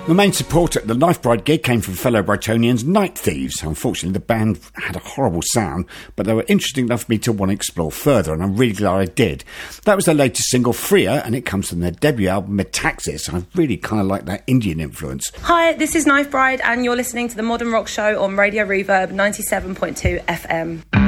The main support at the Knife Bride gig came from fellow Brightonians, Night Thieves. Unfortunately, the band had a horrible sound, but they were interesting enough for me to want to explore further, and I'm really glad I did. That was their latest single, Freer, and it comes from their debut album, Metaxas. I really kind of like that Indian influence. Hi, this is Knife Bride, and you're listening to The Modern Rock Show on Radio Reverb 97.2 FM.